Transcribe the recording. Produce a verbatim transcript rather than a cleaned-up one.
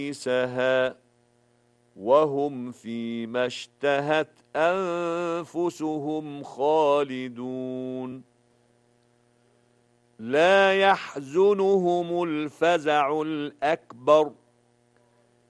حسيسها وهم فيما اشتهت أنفسهم خالدون لا يحزنهم الفزع الأكبر